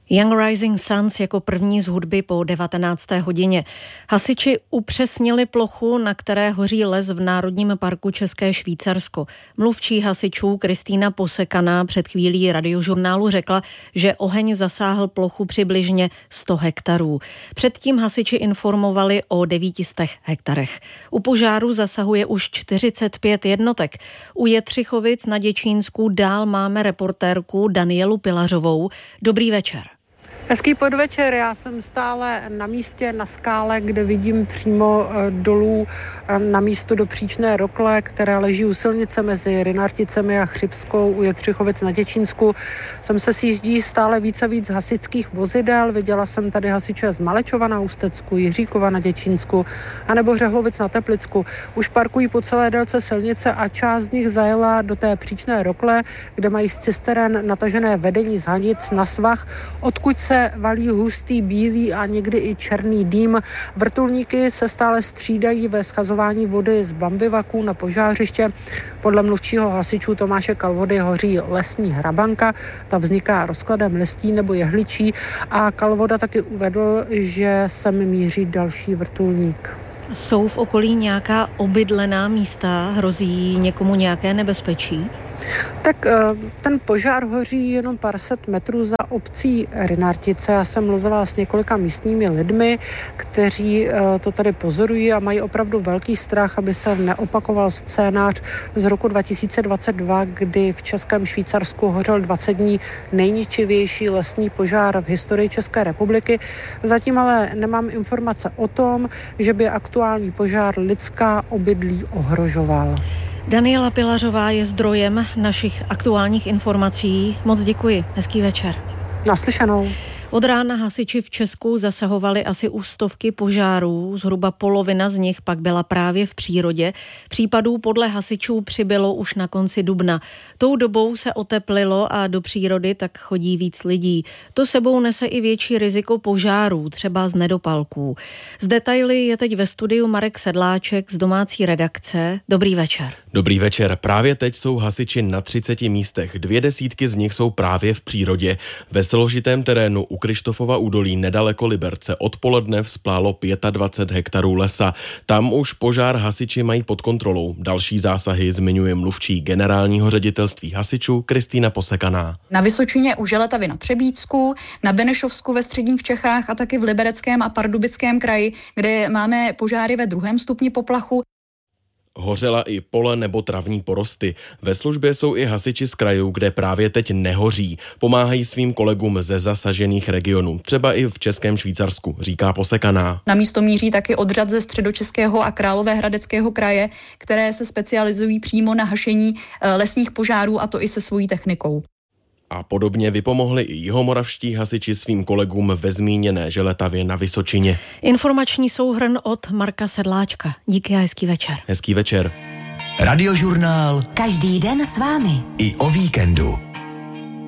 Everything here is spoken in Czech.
Young Rising Suns jako první z hudby po 19. hodině. Hasiči upřesnili plochu, na které hoří les v Národním parku České Švýcarsko. Mluvčí hasičů Kristýna Posekaná před chvílí Radiožurnálu řekla, že oheň zasáhl plochu přibližně 100 hektarů. Předtím hasiči informovali o 900 hektarech. U požáru zasahuje už 45 jednotek. U Jetřichovic na Děčínsku dál máme reportérku Danielu Pilařovou. Dobrý večer. Hezký podvečer, já jsem stále na místě, na skále, kde vidím přímo dolů na místo do Příčné Rokle, které leží u silnice mezi Rynarticemi a Chřibskou u Jetřichovic na Děčínsku. Sem se sjíždí stále více víc hasičských vozidel. Viděla jsem tady hasiče z Malečova na Ústecku, Jiříkova na Děčínsku anebo Řehlovic na Teplicku. Už parkují po celé délce silnice a část z nich zajela do té Příčné Rokle, kde mají z cisteren natažené vedení z hanic na svah, odkud se valí hustý bílý a někdy i černý dým. Vrtulníky se stále střídají ve schazování vody z bambivaků na požářiště. Podle mluvčího hasičů Tomáše Kalvody hoří lesní hrabanka. Ta vzniká rozkladem listí nebo jehličí a Kalvoda taky uvedl, že sem míří další vrtulník. Jsou v okolí nějaká obydlená místa? Hrozí někomu nějaké nebezpečí? Tak ten požár hoří jenom pár set metrů za obcí Rynartice. Já jsem mluvila s několika místními lidmi, kteří to tady pozorují a mají opravdu velký strach, aby se neopakoval scénář z roku 2022, kdy v Českém Švýcarsku hořel 20 dní nejničivější lesní požár v historii České republiky. Zatím ale nemám informace o tom, že by aktuální požár lidská obydlí ohrožoval. Daniela Pilařová je zdrojem našich aktuálních informací. Moc děkuji. Hezký večer. Naslyšenou. Od rána hasiči v Česku zasahovali asi u 100 požárů, zhruba polovina z nich pak byla právě v přírodě. Případů podle hasičů přibylo už na konci dubna. Tou dobou se oteplilo a do přírody tak chodí víc lidí. To sebou nese i větší riziko požárů, třeba z nedopalků. Z detaily je teď ve studiu Marek Sedláček z domácí redakce. Dobrý večer. Dobrý večer. Právě teď jsou hasiči na 30 místech. 200 z nich jsou právě v přírodě. Ve složitém terénu u Krištofova údolí nedaleko Liberce odpoledne vzplálo 25 hektarů lesa. Tam už požár hasiči mají pod kontrolou. Další zásahy zmiňuje mluvčí generálního ředitelství hasičů Kristýna Posekaná. Na Vysočině u Želetavy na Třebíčsku, na Benešovsku ve středních Čechách a taky v Libereckém a Pardubickém kraji, kde máme požáry ve 2. stupni poplachu. Hořela i pole nebo travní porosty. Ve službě jsou i hasiči z krajů, kde právě teď nehoří. Pomáhají svým kolegům ze zasažených regionů, třeba i v Českém Švýcarsku, říká Posekaná. Na místo míří taky odřad ze Středočeského a Královéhradeckého kraje, které se specializují přímo na hašení lesních požárů, a to i se svojí technikou. A podobně vypomohli i jihomoravští hasiči svým kolegům ve zmíněné Želetavě na Vysočině. Informační souhrn od Marka Sedláčka. Díky a hezký večer. Hezký večer. Radiožurnál. Každý den s vámi. I o víkendu.